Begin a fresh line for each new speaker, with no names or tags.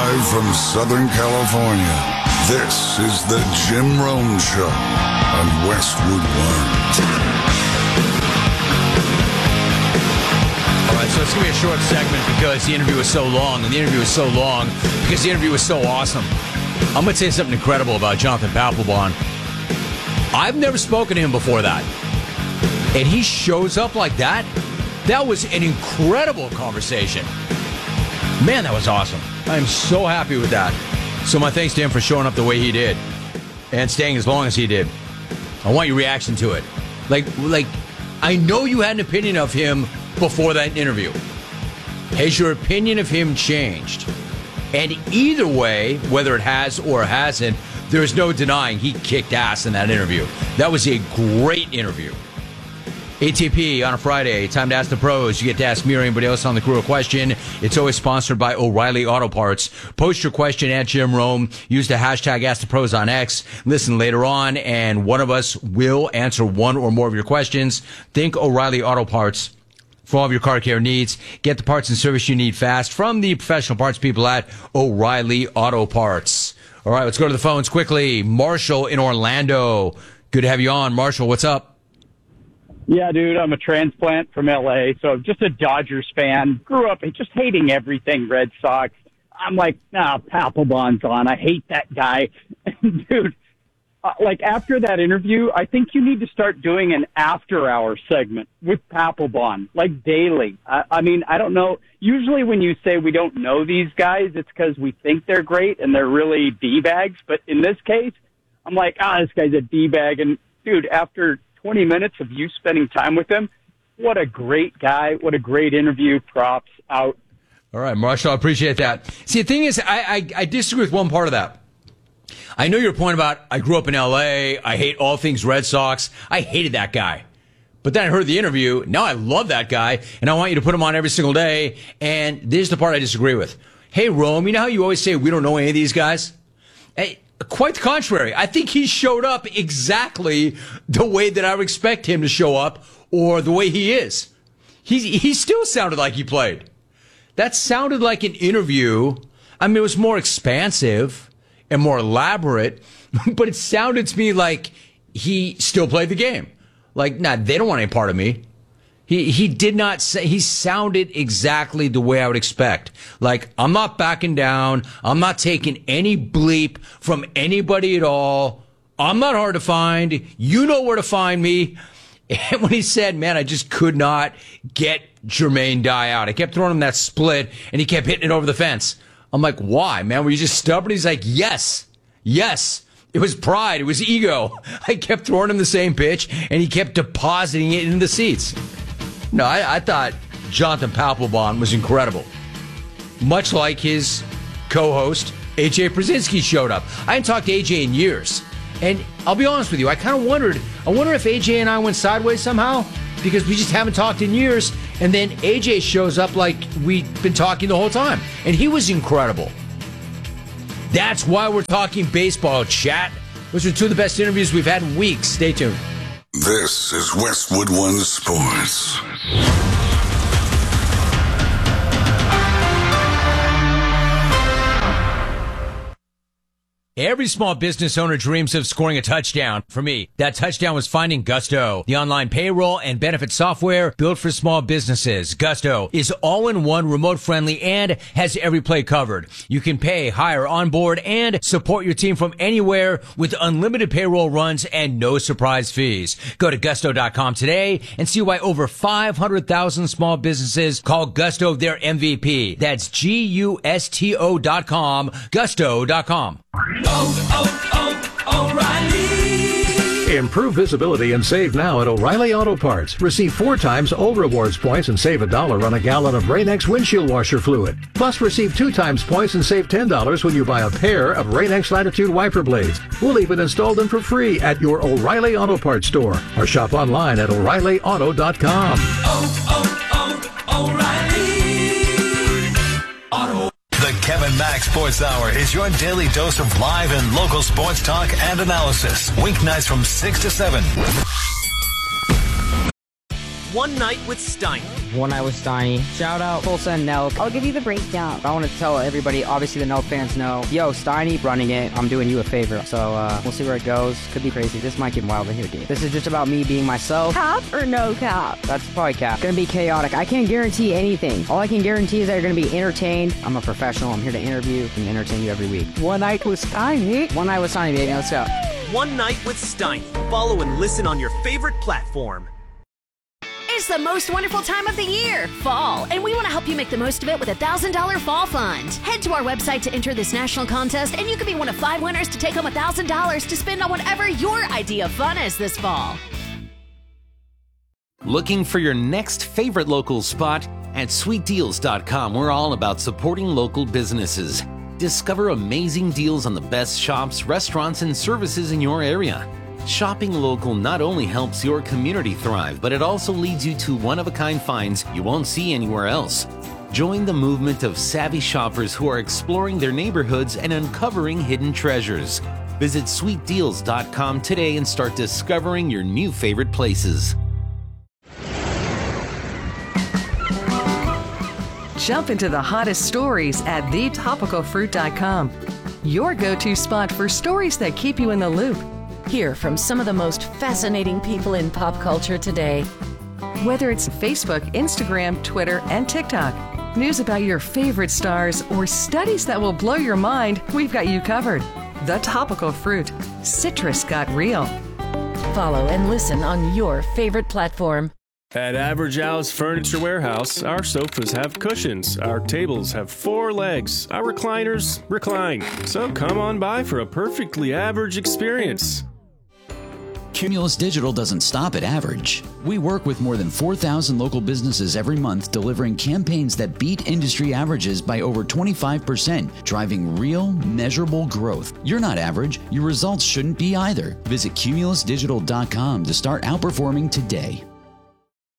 Live from Southern California, this is the Jim Rome Show on Westwood One.
All right, so it's going to be a short segment because the interview was so long, and the interview was so long because the interview was so awesome. I'm going to say something incredible about Jonathan Papelbon. I've never spoken to him before that. And he shows up like that. That was an incredible conversation. Man, that was awesome. I'm so happy with that. So my thanks to him for showing up the way he did and staying as long as he did. I want your reaction to it. Like I know you had an opinion of him before that interview. Has your opinion of him changed? And either way, whether it has or hasn't, there's no denying he kicked ass in that interview. That was a great interview. ATP on a Friday, time to ask the pros. You get to ask me or anybody else on the crew a question. It's always sponsored by O'Reilly Auto Parts. Post your question at Jim Rome. Use the hashtag Ask the Pros on X. Listen later on, and one of us will answer one or more of your questions. Think O'Reilly Auto Parts for all of your car care needs. Get the parts and service you need fast from the professional parts people at O'Reilly Auto Parts. All right, let's go to the phones quickly. Marshall in Orlando. Good to have you on. Marshall, what's up?
Yeah, dude, I'm a transplant from L.A., so just a Dodgers fan. Grew up just hating everything Red Sox. I'm like, Papelbon's on. I hate that guy. Dude, after that interview, I think you need to start doing an after-hour segment with Papelbon, like daily. I mean, I don't know. Usually when you say we don't know these guys, it's because we think they're great and they're really D-bags. But in this case, I'm like, this guy's a D-bag. And, dude, after 20 minutes of you spending time with him, what a great guy. What a great interview. Props out.
All right, Marshall, I appreciate that. See, the thing is, I disagree with one part of that. I know your point about I grew up in L.A., I hate all things Red Sox. I hated that guy. But then I heard the interview. Now I love that guy, and I want you to put him on every single day. And this is the part I disagree with. Hey, Rome, you know how you always say we don't know any of these guys? Hey, quite the contrary. I think he showed up exactly the way that I would expect him to show up, or the way he is. He still sounded like he played. That sounded like an interview. I mean, it was more expansive and more elaborate, but it sounded to me like he still played the game. Like, they don't want any part of me. He did not say, he sounded exactly the way I would expect. Like, I'm not backing down. I'm not taking any bleep from anybody at all. I'm not hard to find. You know where to find me. And when he said, man, I just could not get Jermaine Dye out. I kept throwing him that split, and he kept hitting it over the fence. I'm like, why, man? Were you just stubborn? He's like, yes. It was pride. It was ego. I kept throwing him the same pitch, and he kept depositing it in the seats. No, I thought Jonathan Papelbon was incredible. Much like his co-host, AJ Przinsky, showed up. I hadn't talked to AJ in years. And I'll be honest with you, I kind of wonder if AJ and I went sideways somehow, because we just haven't talked in years. And then AJ shows up like we've been talking the whole time. And he was incredible. That's why we're talking baseball, chat. Those are two of the best interviews we've had in weeks. Stay tuned.
This is Westwood One Sports.
Every small business owner dreams of scoring a touchdown. For me, that touchdown was finding Gusto, the online payroll and benefit software built for small businesses. Gusto is all-in-one, remote-friendly, and has every play covered. You can pay, hire, onboard, and support your team from anywhere with unlimited payroll runs and no surprise fees. Go to Gusto.com today and see why over 500,000 small businesses call Gusto their MVP. That's Gusto.com, Gusto.com.
O'Reilly. Improve visibility and save now at O'Reilly Auto Parts. Receive 4 times old rewards points and save $1 on a gallon of Rain-X windshield washer fluid. Plus, receive 2 times points and save $10 when you buy a pair of Rain-X Latitude wiper blades. We'll even install them for free at your O'Reilly Auto Parts store or shop online at O'ReillyAuto.com.
O'Reilly Auto. The Kevin Mack Sports Hour is your daily dose of live and local sports talk and analysis. Weeknights from 6 to 7.
One Night with Steiny.
One Night with Steiny. Shout out Tulsa and Nelk.
I'll give you the breakdown.
I want to tell everybody, obviously the Nelk fans know, yo, Steiny running it, I'm doing you a favor. So we'll see where it goes. Could be crazy. This might get wild in here, dude. This is just about me being myself.
Cap or no cap?
That's probably cap. Gonna be chaotic. I can't guarantee anything. All I can guarantee is that you're gonna be entertained. I'm a professional. I'm here to interview and entertain you every week.
One Night with Steiny.
One Night with Steiny, baby. Let's go.
One Night with Steiny. Follow and listen on your favorite platform.
It's the most wonderful time of the year, fall, and we want to help you make the most of it with a $1,000 fall fund. Head to our website to enter this national contest, and you could be one of 5 winners to take home $1,000 to spend on whatever your idea of fun is this fall.
Looking for your next favorite local spot? At sweetdeals.com, we're all about supporting local businesses. Discover amazing deals on the best shops, restaurants, and services in your area. Shopping local not only helps your community thrive, but it also leads you to one-of-a-kind finds you won't see anywhere else. Join the movement of savvy shoppers who are exploring their neighborhoods and uncovering hidden treasures. Visit sweetdeals.com today and start discovering your new favorite places.
Jump into the hottest stories at thetopicalfruit.com. Your go-to spot for stories that keep you in the loop.
Hear from some of the most fascinating people in pop culture today.
Whether it's Facebook, Instagram, Twitter, and TikTok, news about your favorite stars, or studies that will blow your mind, we've got you covered. The Topical Fruit. Citrus got real.
Follow and listen on your favorite platform.
At Average Al's Furniture Warehouse, our sofas have cushions, our tables have 4 legs, our recliners recline. So come on by for a perfectly average experience.
Cumulus Digital doesn't stop at average. We work with more than 4,000 local businesses every month, delivering campaigns that beat industry averages by over 25%, driving real, measurable growth. You're not average. Your results shouldn't be either. Visit cumulusdigital.com to start outperforming today.